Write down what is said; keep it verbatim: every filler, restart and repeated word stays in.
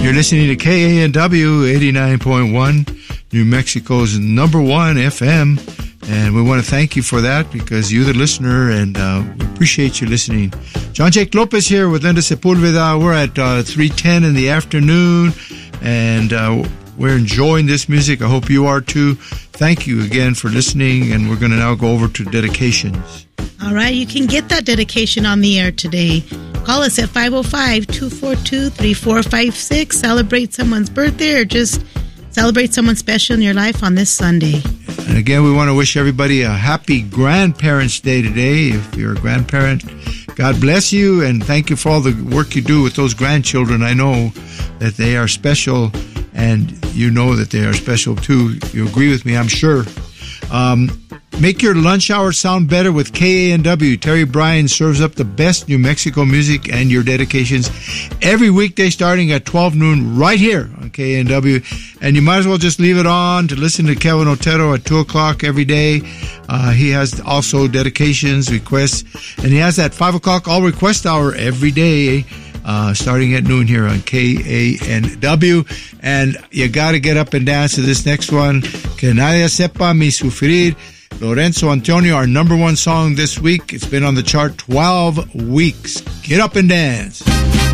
You're listening to K A N W eighty-nine point one, New Mexico's number one F M. And we want to thank you for that because you're the listener, and uh, we appreciate you listening. John Jake Lopez here with Linda Sepulveda. We're at uh, three ten in the afternoon, and uh, we're enjoying this music. I hope you are too. Thank you again for listening, and we're going to now go over to dedications. All right, you can get that dedication on the air today. Call us at five oh five, two four two, three four five six. Celebrate someone's birthday or just celebrate someone special in your life on this Sunday. And again, we want to wish everybody a happy Grandparents' Day today. If you're a grandparent, God bless you, and thank you for all the work you do with those grandchildren. I know that they are special, and you know that they are special too. You agree with me, I'm sure. Um, make your lunch hour sound better with K A N W. Terry Bryan serves up the best New Mexico music and your dedications every weekday starting at twelve noon right here on K A N W. And you might as well just leave it on to listen to Kevin Otero at two o'clock every day. Uh, he has also dedications, requests, and he has that five o'clock all request hour every day. Uh, starting at noon here on K A N W. And you gotta get up and dance to this next one. Que nadie sepa mi sufrir. Lorenzo Antonio, our number one song this week. It's been on the chart twelve weeks. Get up and dance.